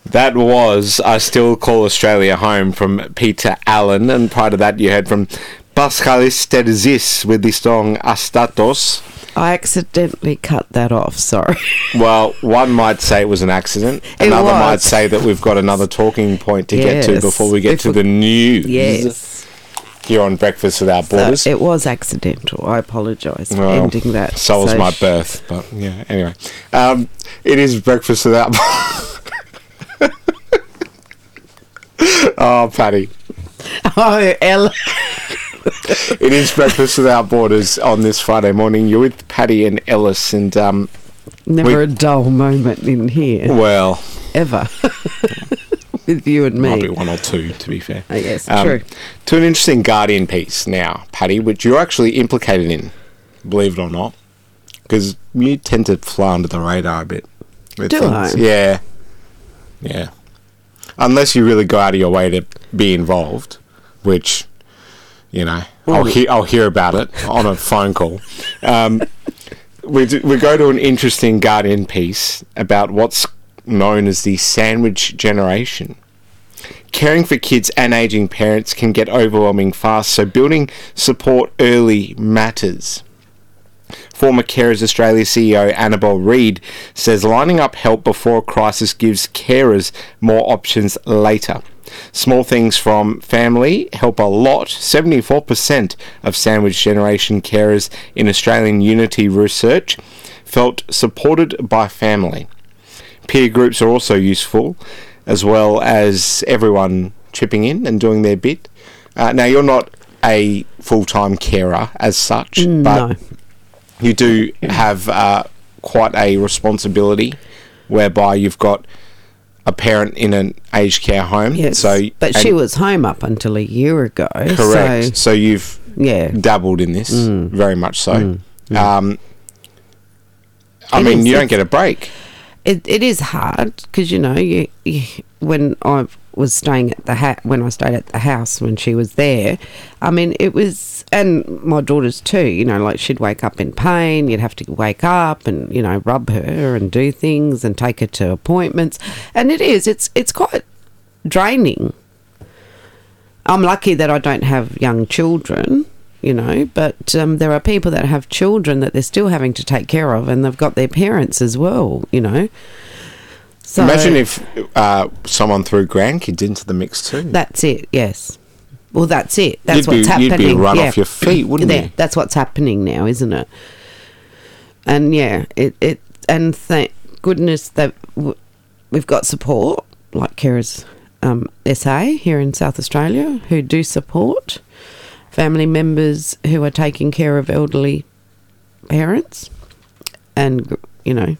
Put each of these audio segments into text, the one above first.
That was I Still Call Australia Home from Peter Allen, and prior to that you heard from Pascalis Terzis with the song Astatos. I accidentally cut that off, sorry. Well, one might say it was an accident. Another might say that we've got another talking point to get to before we get to the news. Yes. Here on Breakfast Without Borders. So it was accidental. I apologise for ending that. So was my birth, but yeah, anyway. It is Breakfast Without Oh, Paddy. Oh, Ella. It is Breakfast Without Borders on this Friday morning. You're with Paddy and Ellis, and never a dull moment in here. Well, ever. With you and me. Might be one or two, to be fair. Yes, true. To an interesting Guardian piece now, Paddy, which you're actually implicated in, believe it or not, because you tend to fly under the radar a bit. Do I? Yeah. Yeah. Unless you really go out of your way to be involved, which, you know, I'll hear about it on a phone call. We go to an interesting Guardian piece about what's known as the sandwich generation. Caring for kids and ageing parents can get overwhelming fast, so building support early matters. Former Carers Australia CEO Annabel Reid says lining up help before a crisis gives carers more options later. Small things from family help a lot. 74% of sandwich generation carers in Australian Unity research felt supported by family. Peer groups are also useful, as well as everyone chipping in and doing their bit. Now, you're not a full-time carer as such, but you do have quite a responsibility whereby you've got a parent in an aged care home. Yes, but she was home up until a year ago. Correct. So you've dabbled in this, very much so. I mean, you don't get a break. It is hard because, you know, you when I was staying at when I stayed at the house when she was there, I mean, it was, and my daughters too, you know, like she'd wake up in pain, you'd have to wake up and, you know, rub her and do things and take her to appointments, and it's quite draining. I'm lucky that I don't have young children, you know, but there are people that have children that they're still having to take care of, and they've got their parents as well, you know. So imagine if someone threw grandkids into the mix too. That's it, yes. Well, that's it. That's what's happening. You'd be run off your feet, wouldn't you? That's what's happening now, isn't it? And yeah, and thank goodness that we've got support like Carers SA here in South Australia who do support family members who are taking care of elderly parents, and you know.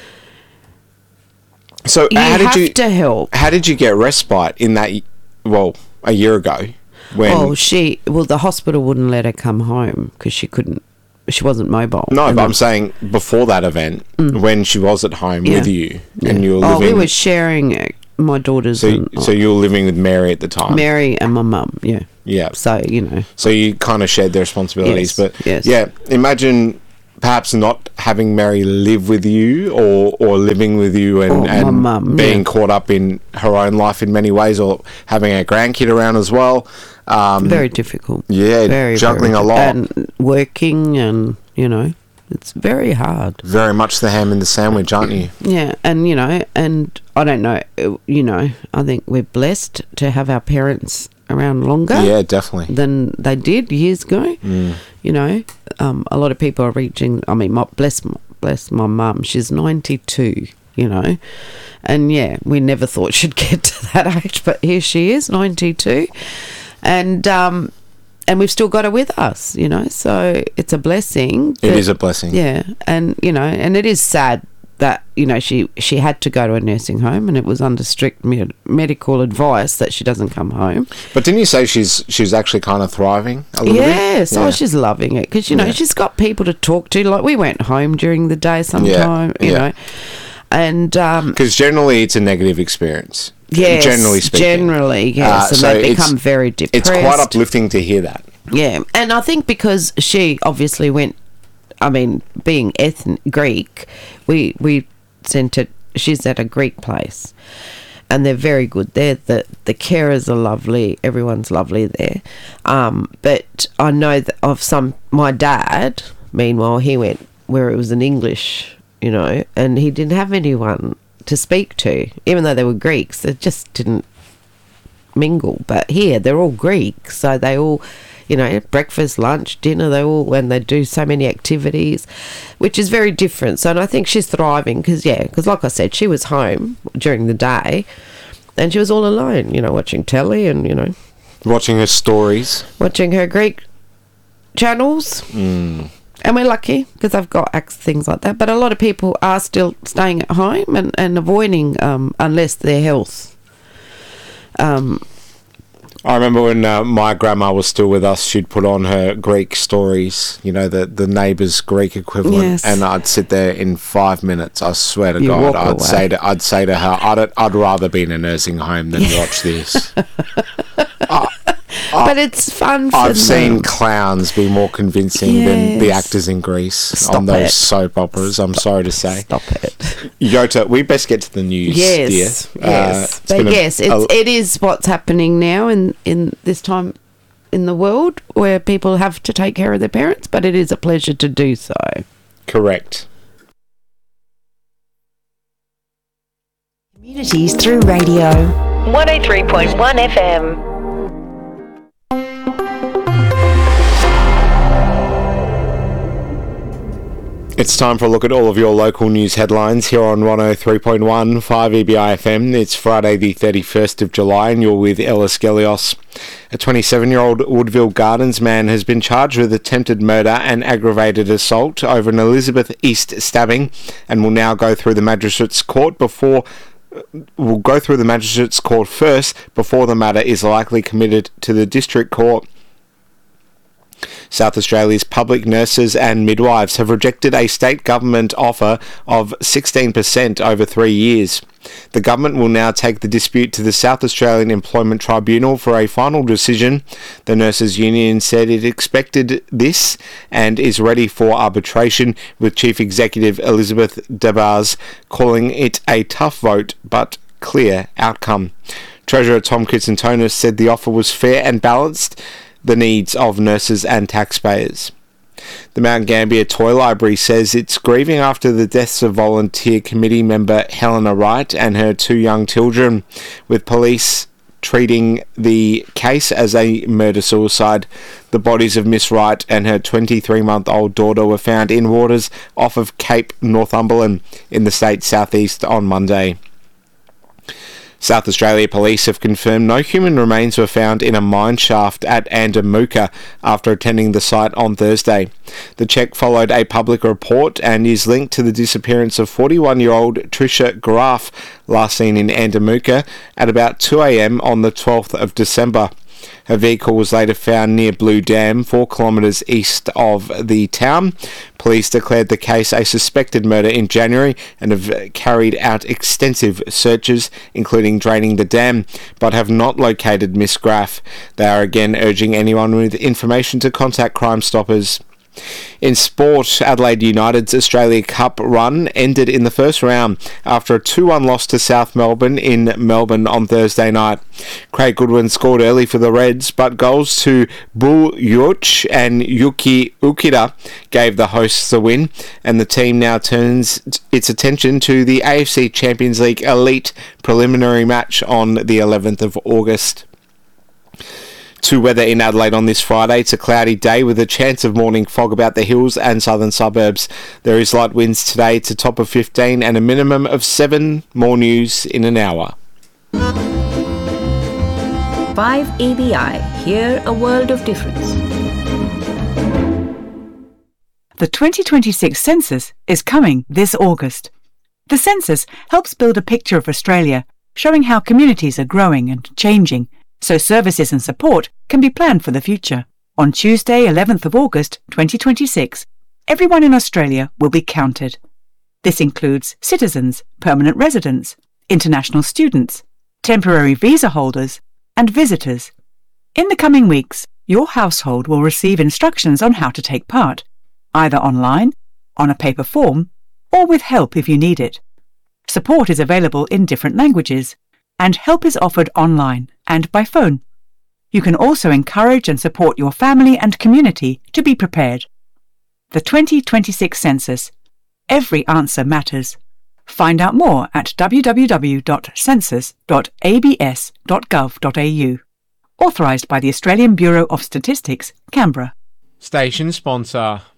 So how did you get respite in that? Well, a year ago, when the hospital wouldn't let her come home because she wasn't mobile. No, but I'm saying before that event, when she was at home with you, and you were living. We were sharing my daughters. So you were living with Mary at the time. Mary and my mum. Yeah. Yeah. So you know. So you kind of shared the responsibilities, yes. Yeah, imagine perhaps not having Mary live with you or living with you and mum, being caught up in her own life in many ways, or having a grandkid around as well. Very difficult. Yeah, juggling a lot. And working, and, you know, it's very hard. Very much the ham in the sandwich, aren't you? Yeah, and, you know, and I don't know, you know, I think we're blessed to have our parents around longer. Yeah, definitely. Than they did years ago. You know, a lot of people are reaching, I mean, bless my mum, she's 92, you know, and yeah, we never thought she'd get to that age, but here she is, 92, and we've still got her with us, you know, so it's a blessing. It is a blessing. Yeah, and, you know, and it is sad that, you know, she had to go to a nursing home, and it was under strict medical advice that she doesn't come home. But didn't you say she's actually kind of thriving a little bit? Yes, yeah. She's loving it because, you know, she's got people to talk to. Like, we went home during the day sometime, you know, and because generally it's a negative experience. Yes, generally speaking. Yes, and so they become very depressed. It's quite uplifting to hear that. Yeah, and I think because she obviously went, I mean, being ethnic Greek, we sent it. She's at a Greek place, and they're very good. The carers are lovely. Everyone's lovely there. But I know that my dad, meanwhile, he went where it was in English, and he didn't have anyone to speak to, even though they were Greeks. They just didn't mingle. But here, they're all Greeks, so they all, breakfast, lunch, dinner, when they do so many activities, which is very different. So, and I think she's thriving because like I said, she was home during the day and she was all alone, watching telly and, watching her stories. Watching her Greek channels. And we're lucky because I've got things like that. But a lot of people are still staying at home and avoiding, unless their health. I remember when my grandma was still with us, she'd put on her Greek stories, the neighbour's Greek equivalent, yes. And I'd sit there in 5 minutes. I swear to You God, walk I'd say to her, I'd rather be in a nursing home than watch this. But it's fun for I've seen clowns be more convincing than the actors in Greece on those soap operas. I'm sorry to say. Stop it. Yota, we best get to the news, dear. Yes. It is what's happening now in this time in the world where people have to take care of their parents, but it is a pleasure to do so. Correct. Communities through radio. 103.1 FM. It's time for a look at all of your local news headlines here on 103.1 5 EBI FM. It's Friday the 31st of July and you're with Ellis Gelios. A 27-year-old Woodville Gardens man has been charged with attempted murder and aggravated assault over an Elizabeth East stabbing and will now go through the magistrate's court first before the matter is likely committed to the district court. South Australia's public nurses and midwives have rejected a state government offer of 16% over 3 years. The government will now take the dispute to the South Australian Employment Tribunal for a final decision. The Nurses Union said it expected this and is ready for arbitration, with Chief Executive Elizabeth Debars calling it a tough vote but clear outcome. Treasurer Tom Kitson-Tonis said the offer was fair and balanced the needs of nurses and taxpayers. The Mount Gambier Toy Library says it's grieving after the deaths of volunteer committee member Helena Wright and her 2 young children, with police treating the case as a murder-suicide. The bodies of Miss Wright and her 23-month-old daughter were found in waters off of Cape Northumberland in the state's southeast on Monday. South Australia Police have confirmed no human remains were found in a mine shaft at Andamooka after attending the site on Thursday. The check followed a public report and is linked to the disappearance of 41-year-old Tricia Graf, last seen in Andamooka at about 2 a.m. on the 12th of December. Her vehicle was later found near Blue Dam, 4 kilometres east of the town. Police declared the case a suspected murder in January and have carried out extensive searches, including draining the dam, but have not located Miss Graf. They are again urging anyone with information to contact Crime Stoppers. In sport, Adelaide United's Australia Cup run ended in the first round after a 2-1 loss to South Melbourne in Melbourne on Thursday night. Craig Goodwin scored early for the Reds, but goals to Bul Yuch and Yuki Ukida gave the hosts the win, and the team now turns its attention to the AFC Champions League Elite preliminary match on the 11th of August. To weather in Adelaide on this Friday, it's a cloudy day with a chance of morning fog about the hills and southern suburbs. There is light winds today to top of 15 and a minimum of 7. More news in an hour. 5 EBI. Hear a world of difference. The 2026 census is coming this August. The census helps build a picture of Australia, showing how communities are growing and changing, so services and support can be planned for the future. On Tuesday, 11th of August 2026, everyone in Australia will be counted. This includes citizens, permanent residents, international students, temporary visa holders, and visitors. In the coming weeks, your household will receive instructions on how to take part, either online, on a paper form, or with help if you need it. Support is available in different languages. and help is offered online and by phone. You can also encourage and support your family and community to be prepared. The 2026 Census. Every answer matters. Find out more at www.census.abs.gov.au. Authorised by the Australian Bureau of Statistics, Canberra. Station sponsor.